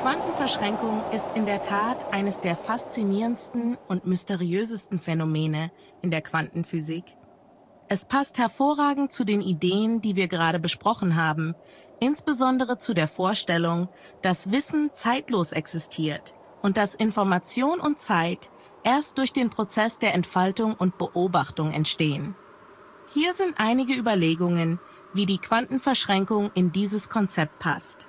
Quantenverschränkung ist in der Tat eines der faszinierendsten und mysteriösesten Phänomene in der Quantenphysik. Es passt hervorragend zu den Ideen, die wir gerade besprochen haben, insbesondere zu der Vorstellung, dass Wissen zeitlos existiert und dass Information und Zeit erst durch den Prozess der Entfaltung und Beobachtung entstehen. Hier sind einige Überlegungen, wie die Quantenverschränkung in dieses Konzept passt.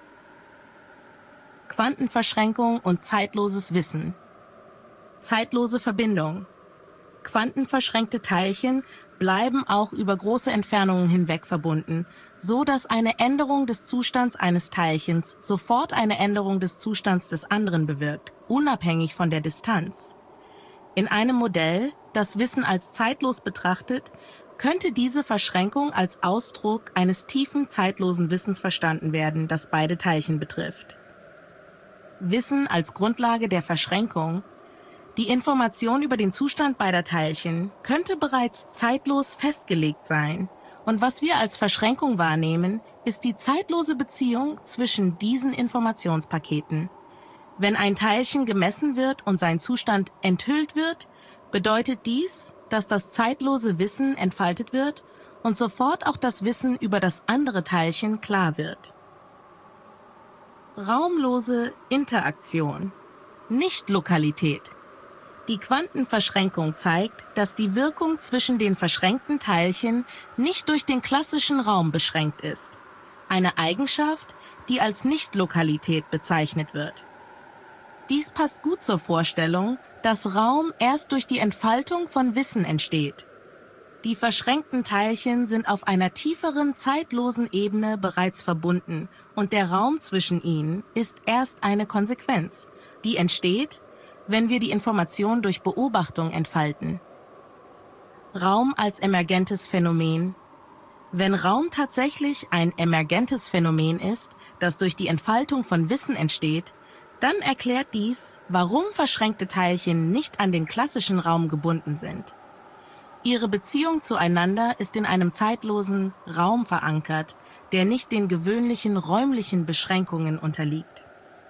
Quantenverschränkung und zeitloses Wissen. Zeitlose Verbindung. Quantenverschränkte Teilchen bleiben auch über große Entfernungen hinweg verbunden, so dass eine Änderung des Zustands eines Teilchens sofort eine Änderung des Zustands des anderen bewirkt, unabhängig von der Distanz. In einem Modell, das Wissen als zeitlos betrachtet, könnte diese Verschränkung als Ausdruck eines tiefen zeitlosen Wissens verstanden werden, das beide Teilchen betrifft. Wissen als Grundlage der Verschränkung. Die Information über den Zustand beider Teilchen könnte bereits zeitlos festgelegt sein, und was wir als Verschränkung wahrnehmen, ist die zeitlose Beziehung zwischen diesen Informationspaketen. Wenn ein Teilchen gemessen wird und sein Zustand enthüllt wird, bedeutet dies, dass das zeitlose Wissen entfaltet wird und sofort auch das Wissen über das andere Teilchen klar wird. Raumlose Interaktion. Nicht-Lokalität. Die Quantenverschränkung zeigt, dass die Wirkung zwischen den verschränkten Teilchen nicht durch den klassischen Raum beschränkt ist. Eine Eigenschaft, die als Nicht-Lokalität bezeichnet wird. Dies passt gut zur Vorstellung, dass Raum erst durch die Entfaltung von Wissen entsteht. Die verschränkten Teilchen sind auf einer tieferen, zeitlosen Ebene bereits verbunden und der Raum zwischen ihnen ist erst eine Konsequenz, die entsteht, wenn wir die Information durch Beobachtung entfalten. Raum als emergentes Phänomen. Wenn Raum tatsächlich ein emergentes Phänomen ist, das durch die Entfaltung von Wissen entsteht, dann erklärt dies, warum verschränkte Teilchen nicht an den klassischen Raum gebunden sind. Ihre Beziehung zueinander ist in einem zeitlosen Raum verankert, der nicht den gewöhnlichen räumlichen Beschränkungen unterliegt.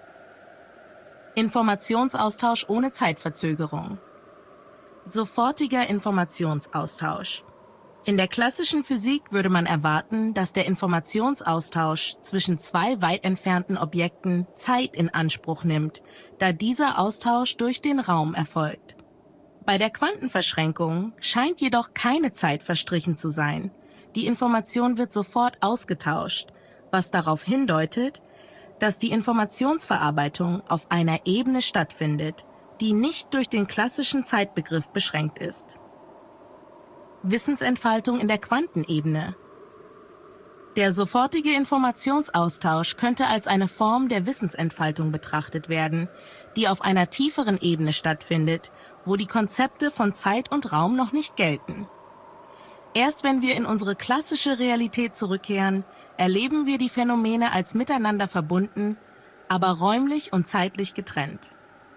Informationsaustausch ohne Zeitverzögerung. Sofortiger Informationsaustausch. In der klassischen Physik würde man erwarten, dass der Informationsaustausch zwischen zwei weit entfernten Objekten Zeit in Anspruch nimmt, da dieser Austausch durch den Raum erfolgt. Bei der Quantenverschränkung scheint jedoch keine Zeit verstrichen zu sein. Die Information wird sofort ausgetauscht, was darauf hindeutet, dass die Informationsverarbeitung auf einer Ebene stattfindet, die nicht durch den klassischen Zeitbegriff beschränkt ist. Wissensentfaltung in der Quantenebene. Der sofortige Informationsaustausch könnte als eine Form der Wissensentfaltung betrachtet werden, die auf einer tieferen Ebene stattfindet, wo die Konzepte von Zeit und Raum noch nicht gelten. Erst wenn wir in unsere klassische Realität zurückkehren, erleben wir die Phänomene als miteinander verbunden, aber räumlich und zeitlich getrennt.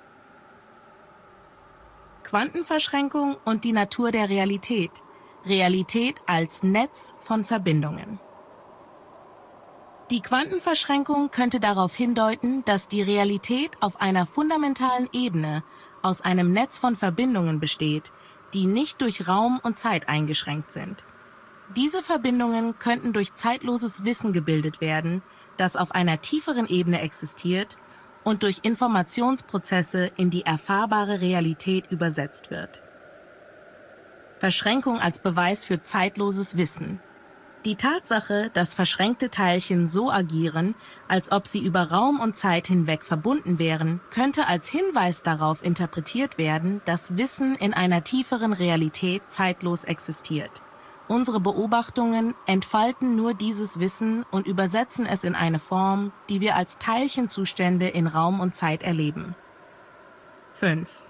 Quantenverschränkung und die Natur der Realität. Realität als Netz von Verbindungen. Die Quantenverschränkung könnte darauf hindeuten, dass die Realität auf einer fundamentalen Ebene aus einem Netz von Verbindungen besteht, die nicht durch Raum und Zeit eingeschränkt sind. Diese Verbindungen könnten durch zeitloses Wissen gebildet werden, das auf einer tieferen Ebene existiert und durch Informationsprozesse in die erfahrbare Realität übersetzt wird. Verschränkung als Beweis für zeitloses Wissen. Die Tatsache, dass verschränkte Teilchen so agieren, als ob sie über Raum und Zeit hinweg verbunden wären, könnte als Hinweis darauf interpretiert werden, dass Wissen in einer tieferen Realität zeitlos existiert. Unsere Beobachtungen entfalten nur dieses Wissen und übersetzen es in eine Form, die wir als Teilchenzustände in Raum und Zeit erleben. 5.